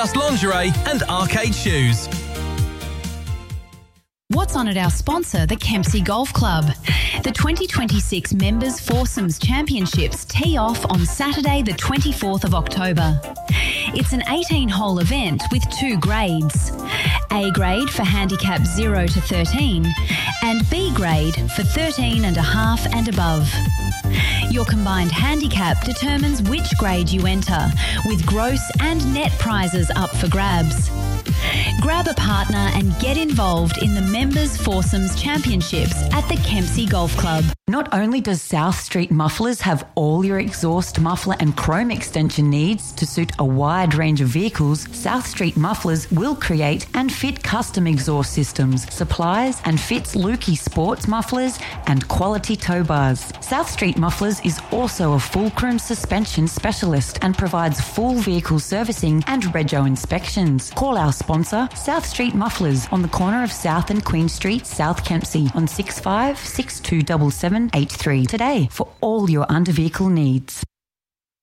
Just Lingerie and Arcade Shoes. What's on at our sponsor, the Kempsey Golf Club? The 2026 Members Foursomes Championships tee off on Saturday the 24th of October. It's an 18-hole event with 2 grades. A grade for handicap 0 to 13 and B grade for 13 and a half and above. Your combined handicap determines which grade you enter, with gross and net prizes up for grabs. Grab a partner and get involved in the Members Foursomes Championships at the Kempsey Golf Club. Not only does South Street Mufflers have all your exhaust, muffler and chrome extension needs to suit a wide range of vehicles, South Street Mufflers will create and fit custom exhaust systems, supplies and fits Lukey sports mufflers and quality tow bars. South Street Mufflers is also a fulcrum suspension specialist and provides full vehicle servicing and rego inspections. Call our sponsor, South Street Mufflers, on the corner of South and Queen Street, South Kempsey, on 65 6277 83 today for all your under vehicle needs.